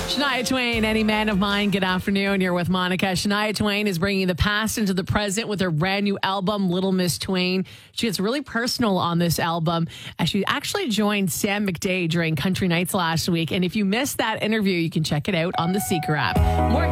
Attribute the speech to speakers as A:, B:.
A: Shania Twain, Any Man of Mine. Good afternoon. You're with Monica. Shania Twain is bringing the past into the present with her brand new album, Little Miss Twain. She gets really personal on this album. She actually joined Sam McDade during Country Nights last week. And if you missed that interview, you can check it out on the Seeker app. More